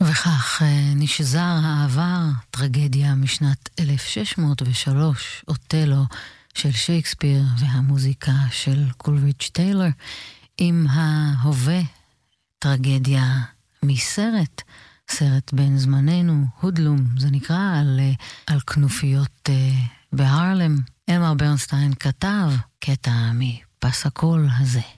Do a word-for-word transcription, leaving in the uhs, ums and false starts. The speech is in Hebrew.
וכך נשזר העבר, טרגדיה משנת אלף שש מאות ושלוש, אוטלו של שייקספיר והמוזיקה של קולרידג' טיילור, עם ההווה, טרגדיה מסרט, סרט בין זמננו, הודלום, זה נקרא, על, על כנופיות בהרלם. אלמר ברנסטיין כתב קטע מפס הקול הזה.